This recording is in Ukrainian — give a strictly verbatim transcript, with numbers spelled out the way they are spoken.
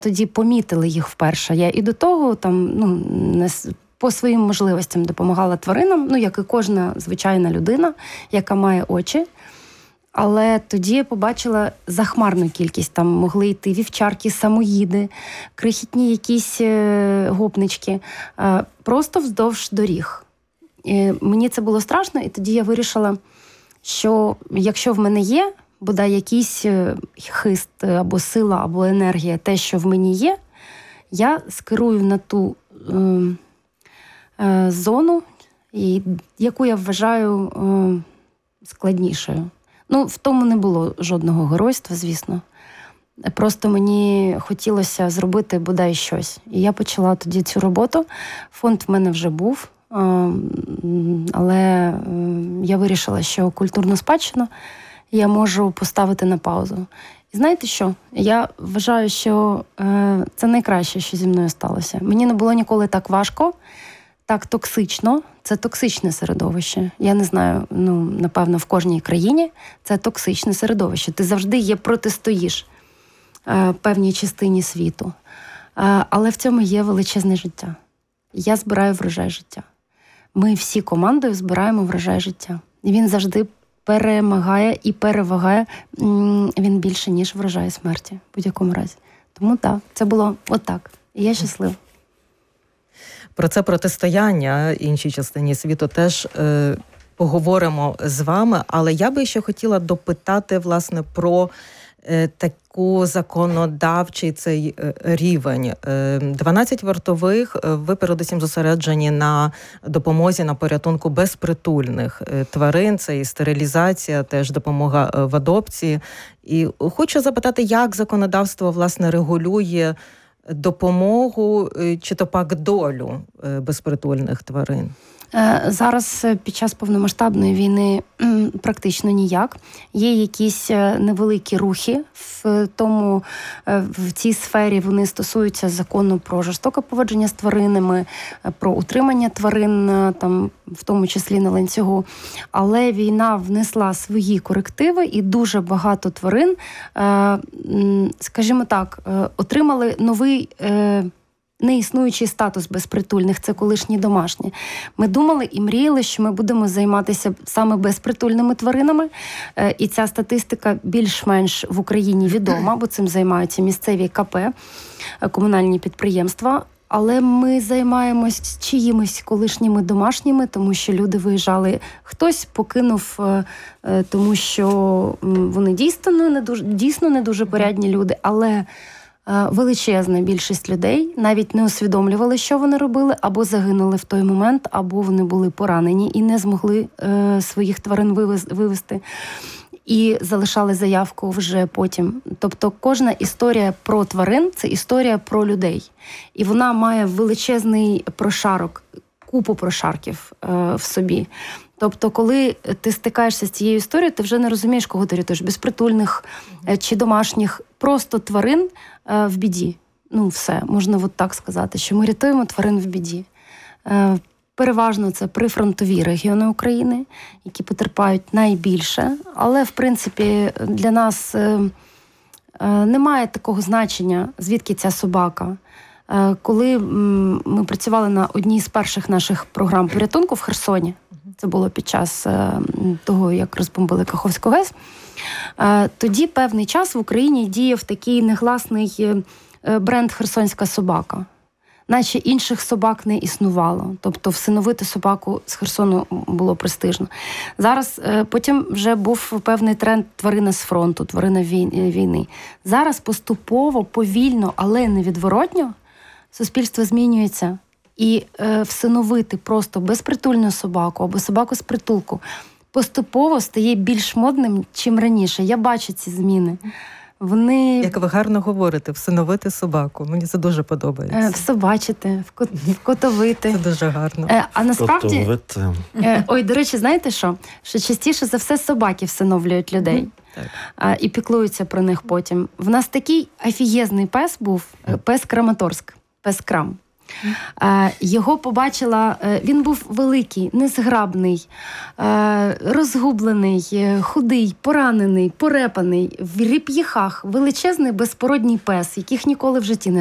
тоді помітили їх вперше. Я і до того там, ну, не по своїм можливостям допомагала тваринам, ну, як і кожна звичайна людина, яка має очі. Але тоді я побачила захмарну кількість. Там могли йти вівчарки, самоїди, крихітні якісь гопнички. Просто вздовж доріг. І мені це було страшно, і тоді я вирішила, що якщо в мене є, бодай якийсь хист, або сила, або енергія, те, що в мені є, я скерую на ту е, е, зону, і, яку я вважаю е, складнішою. Ну, в тому не було жодного геройства, звісно. Просто мені хотілося зробити бодай щось. І я почала тоді цю роботу. Фонд в мене вже був, але я вирішила, що культурну спадщину я можу поставити на паузу. І знаєте що? Я вважаю, що це найкраще, що зі мною сталося. Мені не було ніколи так важко, так токсично. Це токсичне середовище. Я не знаю, ну, напевно, в кожній країні це токсичне середовище. Ти завжди є протистоїш е, певній частині світу. Е, але в цьому є величезне життя. Я збираю врожай життя. Ми всі командою збираємо врожай життя. І він завжди перемагає і перевагає, він більше, ніж врожай смерті, в будь-якому разі. Тому так, це було отак. І я щаслива. Про це протистояння іншій частині світу теж е, поговоримо з вами, але я би ще хотіла допитати, власне, про е, таку законодавчий цей е, рівень. Е, дванадцять вартових, е, ви передусім зосереджені на допомозі, на порятунку безпритульних е, тварин, це і стерилізація, теж допомога е, в адопції. І хочу запитати, як законодавство, власне, регулює допомогу чи то пак долю безпритульних тварин? Зараз під час повномасштабної війни практично ніяк. Є якісь невеликі рухи в тому, в цій сфері. Вони стосуються закону про жорстоке поводження з тваринами, про утримання тварин, там, в тому числі на ланцюгу. Але війна внесла свої корективи, і дуже багато тварин, скажімо так, отримали новий неіснуючий статус безпритульних, це колишні домашні. Ми думали і мріяли, що ми будемо займатися саме безпритульними тваринами, і ця статистика більш-менш в Україні відома, бо цим займаються місцеві ка пе, комунальні підприємства. Але ми займаємось чиїмось колишніми домашніми, тому що люди виїжджали. Хтось покинув, тому що вони дійсно не дуже, дійсно не дуже порядні люди, але величезна більшість людей навіть не усвідомлювали, що вони робили, або загинули в той момент, або вони були поранені і не змогли е, своїх тварин вивезти. І залишали заявку вже потім. Тобто кожна історія про тварин – це історія про людей. І вона має величезний прошарок, купу прошарків е, в собі. Тобто, коли ти стикаєшся з цією історією, ти вже не розумієш, кого ти рятуєш. Безпритульних чи домашніх, просто тварин в біді. Ну, все, можна от так сказати, що ми рятуємо тварин в біді. Переважно це прифронтові регіони України, які потерпають найбільше. Але, в принципі, для нас немає такого значення, звідки ця собака. Коли ми працювали на одній з перших наших програм порятунку в Херсоні, це було під час того, як розбомбили Каховську ГЕС, тоді певний час в Україні діяв такий негласний бренд «Херсонська собака». Наче інших собак не існувало. Тобто всиновити собаку з Херсону було престижно. Зараз потім вже був певний тренд тварина з фронту, тварина війни. Зараз поступово, повільно, але невідворотньо суспільство змінюється. І е, всиновити просто безпритульну собаку або собаку з притулку поступово стає більш модним, чим раніше. Я бачу ці зміни. Вони... Як ви гарно говорите, всиновити собаку. Мені це дуже подобається. Е, всобачити, вкотовити. Це дуже гарно. Е, а насправді... Е, ой, до речі, знаєте що? Що частіше за все собаки всиновлюють людей. Так. А, і піклуються про них потім. В нас такий офігезний пес був, пес Краматорськ, пес Крам. Е, Його побачила, е, він був великий, незграбний, е, розгублений, е, худий, поранений, порепаний, в реп'їхах, величезний безпородній пес, яких ніколи в житті не